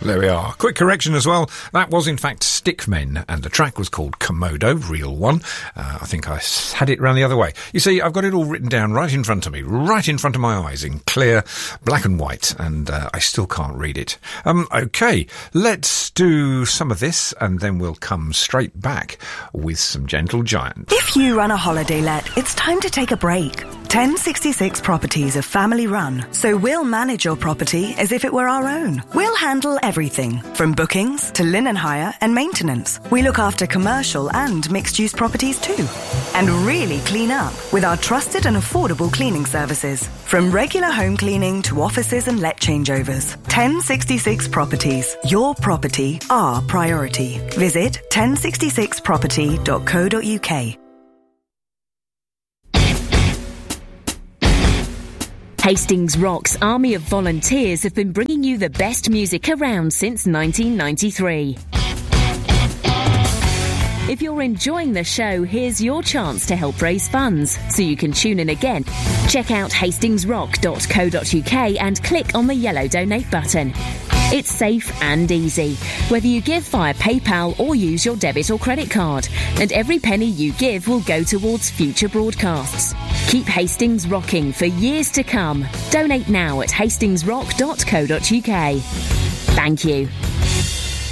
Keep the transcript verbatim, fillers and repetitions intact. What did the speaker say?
There we are. Quick correction as well. That was in fact Stickmen, and the track was called Komodo, real one. Uh, I think I had it round the other way. You see, I've got it all written down right in front of me, right in front of my eyes, in clear black and white, and uh, I still can't read it. Um, okay, let's do some of this, and then we'll come straight back with some Gentle Giant. If you run a holiday let, it's time to take a break. ten sixty-six Properties are family run, so we'll manage your property as if it were our own. We'll handle everything, from bookings to linen hire and maintenance. We look after commercial and mixed-use properties too. And really clean up with our trusted and affordable cleaning services. From regular home cleaning to offices and let changeovers. ten sixty-six Properties. Your property, our priority. Visit ten sixty-six property dot co dot uk. Hastings Rock's army of volunteers have been bringing you the best music around since nineteen ninety-three. If you're enjoying the show, here's your chance to help raise funds, so you can tune in again. Check out hastings rock dot co dot uk and click on the yellow donate button. It's safe and easy, whether you give via PayPal or use your debit or credit card, and every penny you give will go towards future broadcasts. Keep Hastings rocking for years to come. Donate now at hastings rock dot co dot uk. Thank you.